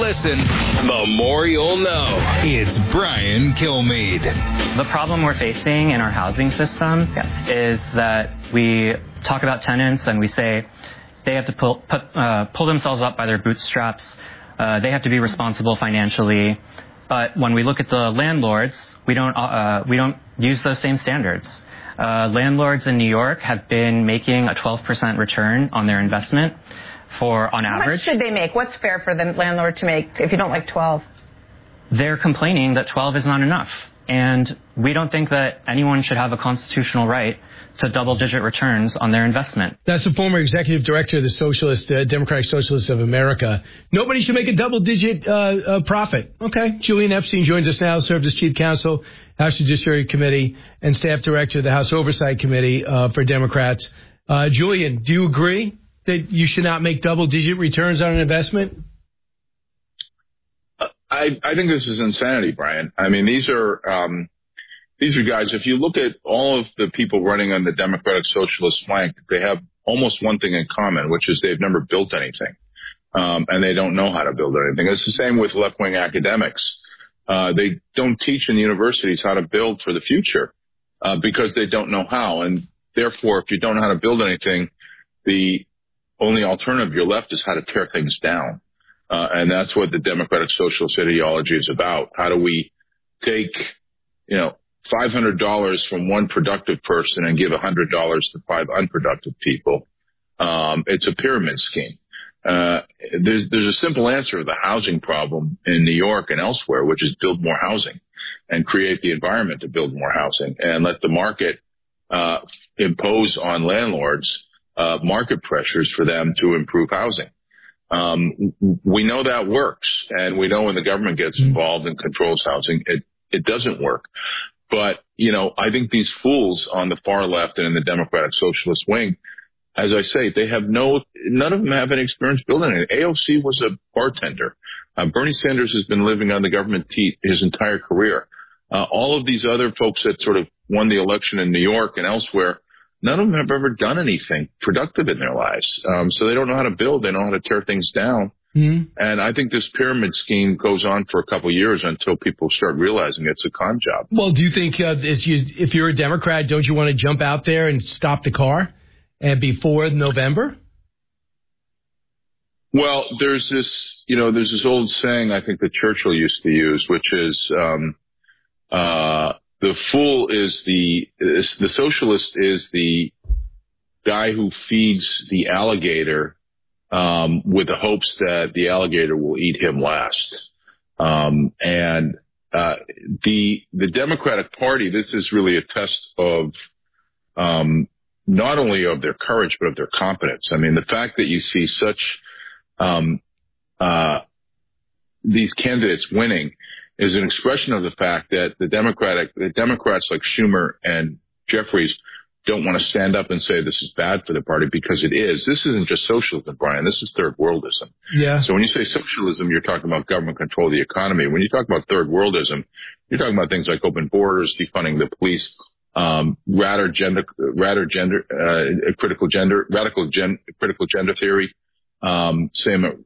listen, the more you'll know. It's Brian Kilmeade. The problem we're facing in our housing system is that we talk about tenants and we say they have to pull themselves up by their bootstraps. They have to be responsible financially. But when we look at the landlords, we don't use those same standards. Landlords in New York have been making a 12% return on their investment on average. How much should they make? What's fair for the landlord to make if you don't like 12? They're complaining that 12 is not enough. And we don't think that anyone should have a constitutional right to double-digit returns on their investment. That's the former executive director of the Democratic Socialists of America. Nobody should make a double-digit profit. Okay. Julian Epstein joins us now, served as chief counsel, House Judiciary Committee, and staff director of the House Oversight Committee for Democrats. Julian, do you agree that you should not make double-digit returns on an investment? I think this is insanity, Brian. I mean, these are guys, if you look at all of the people running on the Democratic Socialist flank, they have almost one thing in common, which is they've never built anything. And they don't know how to build anything. It's the same with left-wing academics. They don't teach in universities how to build for the future because they don't know how. And therefore, if you don't know how to build anything, the only alternative you're left is how to tear things down. And that's what the Democratic Socialist ideology is about. How do we take, $500 from one productive person and give $100 to 5 unproductive people? It's a pyramid scheme. There's a simple answer to the housing problem in New York and elsewhere, which is build more housing and create the environment to build more housing and let the market impose on landlords market pressures for them to improve housing. We know that works, and we know when the government gets involved and controls housing, it doesn't work. But, I think these fools on the far left and in the Democratic Socialist wing, as I say, none of them have any experience building anything. AOC was a bartender. Bernie Sanders has been living on the government teat his entire career. All of these other folks that sort of won the election in New York and elsewhere, none of them have ever done anything productive in their lives. So they don't know how to build. They know how to tear things down. Mm-hmm. And I think this pyramid scheme goes on for a couple of years until people start realizing it's a con job. Well, do you think if you're a Democrat, don't you want to jump out there and stop the car before November? Well, there's this old saying I think that Churchill used to use, which is the fool is the socialist is the guy who feeds the alligator with the hopes that the alligator will eat him last. And the Democratic Party, this is really a test of not only of their courage but of their competence. I mean, the fact that you see such these candidates winning is an expression of the fact that the Democrats like Schumer and Jeffries don't want to stand up and say this is bad for the party, because it is. This isn't just socialism, Brian. This is third worldism. Yeah. So when you say socialism, you're talking about government control of the economy. When you talk about third worldism, you're talking about things like open borders, defunding the police, radical gender theory, same